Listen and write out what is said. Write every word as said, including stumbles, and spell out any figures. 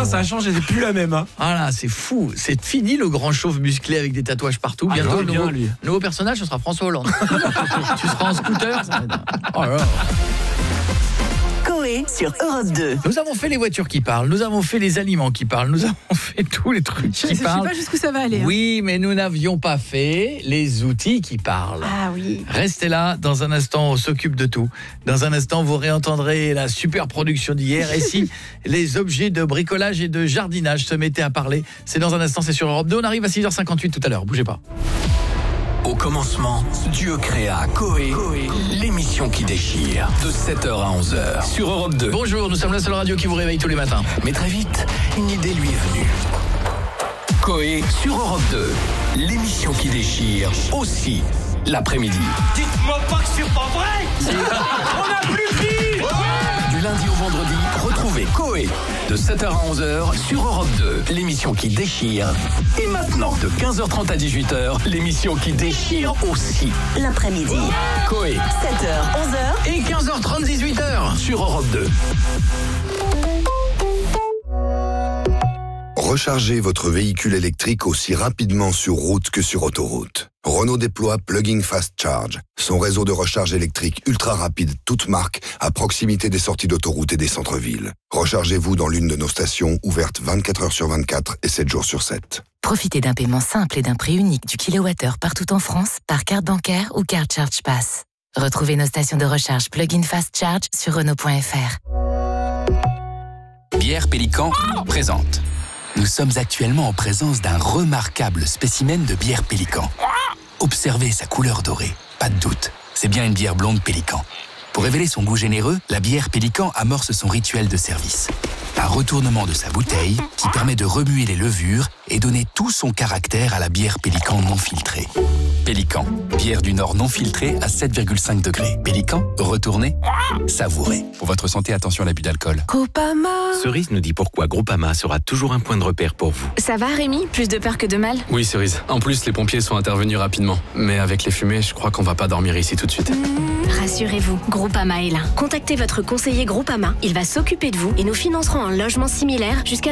Putain, ça a changé, c'est plus la même. Hein. Voilà, c'est fou. C'est fini le grand chauve musclé avec des tatouages partout. Ah, Bientôt, non, le nouveau, bien, lui. nouveau personnage, ce sera François Hollande. Tu seras en scooter. Ça va être... Oh là là. Coé sur Europe deux. Nous avons fait les voitures qui parlent, nous avons fait les aliments qui parlent, nous avons fait tous les trucs Je qui ne parlent. sais pas jusqu'où ça va aller. Hein. Oui, mais nous n'avions pas fait les outils qui parlent. Ah oui. Restez là, dans un instant, on s'occupe de tout. Dans un instant, vous réentendrez la super production d'hier. Et si les objets de bricolage et de jardinage se mettaient à parler, c'est dans un instant, c'est sur Europe deux. On arrive à six heures cinquante-huit tout à l'heure, bougez pas. Au commencement, Dieu créa Coé, l'émission qui déchire, de sept heures à onze heures, sur Europe deux. Bonjour, nous sommes la seule radio qui vous réveille tous les matins. Mais très vite, une idée lui est venue. Coé sur Europe deux, l'émission qui déchire, aussi l'après-midi. Dites-moi pas que c'est pas vrai. On a plus de vie. Du lundi au vendredi, retrouvez Coé de sept heures à onze heures sur Europe deux, l'émission qui déchire. Et maintenant, de quinze heures trente à dix-huit heures, l'émission qui déchire aussi. L'après-midi. Coé, sept heures, onze heures. Et quinze heures trente, dix-huit heures. sur Europe deux. Rechargez votre véhicule électrique aussi rapidement sur route que sur autoroute. Renault déploie Plug-in Fast Charge, son réseau de recharge électrique ultra rapide, toute marque, à proximité des sorties d'autoroute et des centres-villes. Rechargez-vous dans l'une de nos stations, ouvertes vingt-quatre heures sur vingt-quatre et sept jours sur sept. Profitez d'un paiement simple et d'un prix unique du kilowattheure partout en France par carte bancaire ou carte Charge Pass. Retrouvez nos stations de recharge Plug-in Fast Charge sur Renault point F R. Bière Pélican présente. Nous sommes actuellement en présence d'un remarquable spécimen de bière Pélican. Observez sa couleur dorée. Pas de doute, c'est bien une bière blonde Pélican. Pour révéler son goût généreux, la bière Pélican amorce son rituel de service. Un retournement de sa bouteille qui permet de remuer les levures et donner tout son caractère à la bière Pélican non filtrée. Pélican, bière du Nord non filtrée à sept virgule cinq degrés. Pélican, retournez, savourez. Pour votre santé, attention à l'abus d'alcool. Groupama. Cerise nous dit pourquoi Groupama sera toujours un point de repère pour vous. Ça va Rémi? Plus de peur que de mal? Oui Cerise, en plus les pompiers sont intervenus rapidement. Mais avec les fumées, je crois qu'on va pas dormir ici tout de suite. Mmh, rassurez-vous, Groupama est là. Contactez votre conseiller Groupama, il va s'occuper de vous et nous financerons un logement similaire jusqu'à